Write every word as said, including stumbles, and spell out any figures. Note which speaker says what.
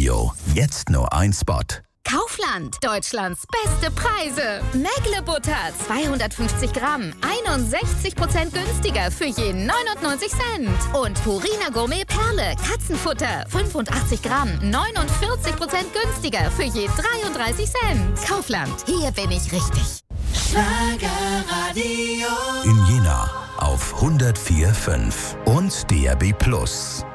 Speaker 1: Radio. Jetzt nur ein Spot.
Speaker 2: Kaufland, Deutschlands beste Preise. Mägle-Butter, zweihundertfünfzig Gramm, einundsechzig Prozent günstiger für je neunundneunzig Cent. Und Purina Gourmet Perle, Katzenfutter, fünfundachtzig Gramm, neunundvierzig Prozent günstiger für je dreiunddreißig Cent. Kaufland, hier bin ich richtig.
Speaker 3: Schlagerradio.
Speaker 1: In Jena auf hundertvier Komma fünf und D A B Plus.